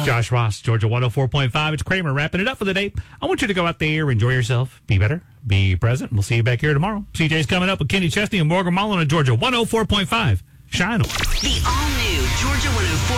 Josh Ross, Georgia 104.5. It's Kramer wrapping it up for the day. I want you to go out there, enjoy yourself, be better, be present. We'll see you back here tomorrow. CJ's coming up with Kenny Chesney and Morgan Mullen on Georgia 104.5. Shine on. The all-new Georgia 104.